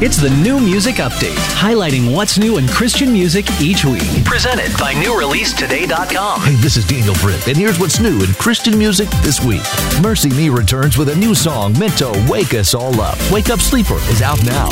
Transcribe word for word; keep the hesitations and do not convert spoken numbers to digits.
It's the New Music Update, highlighting what's new in Christian music each week. Presented by new release today dot com. Hey, this is Daniel Britt, and here's what's new in Christian music this week. Mercy Me returns with a new song meant to wake us all up. Wake Up Sleeper is out now.